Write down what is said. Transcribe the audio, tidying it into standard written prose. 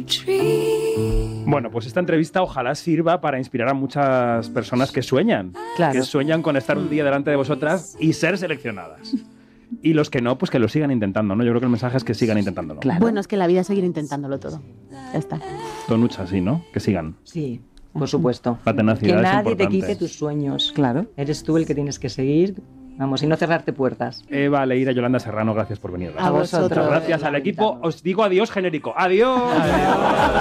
Bueno, pues esta entrevista ojalá sirva para inspirar a muchas personas que sueñan. Claro. Que sueñan con estar un día delante de vosotras y ser seleccionadas. Y los que no, pues que lo sigan intentando, ¿no? Yo creo que el mensaje es que sigan intentándolo. Claro. Bueno, es que la vida es seguir intentándolo todo. Ya está. Tonucha, sí, ¿no? Que sigan. Sí, por supuesto. La tenacidad Que es nadie te importante. quite tus sueños. Claro. Eres tú el que tienes que seguir, vamos, y no cerrarte puertas. Eva, Leira, Yolanda Serrano, gracias por venir. A vosotros. Gracias al equipo. Os digo adiós genérico. ¡Adiós!